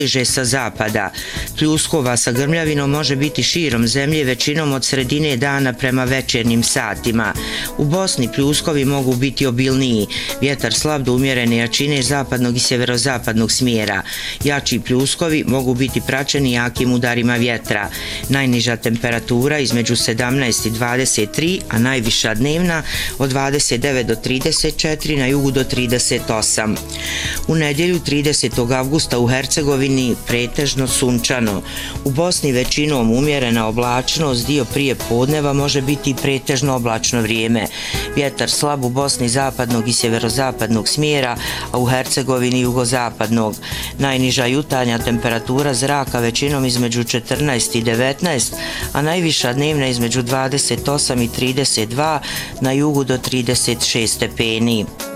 Stiže sa zapada. Pljuskova sa grmljavinom može biti širom zemlje većinom od sredine dana prema večernjim satima. U Bosni pljuskovi mogu biti obilniji. Vjetar slab do umjerene jačine zapadnog i sjeverozapadnog smjera. Jači pljuskovi mogu biti praćeni jakim udarima vjetra. Najniža temperatura između 17 i 23, a najviša dnevna od 29 do 34, na jugu do 38. U nedjelju 30. avgusta u Hercegovini pretežno sunčano. U Bosni većinom umjerena oblačnost, dio prije podneva može biti pretežno oblačno vrijeme. Vjetar slab u Bosni zapadnog i sjeverozapadnog smjera, a u Hercegovini jugozapadnog. Najniža jutarnja temperatura zraka većinom između 14 i 19, a najviša dnevna između 28 i 32, na jugu do 36 stepeni.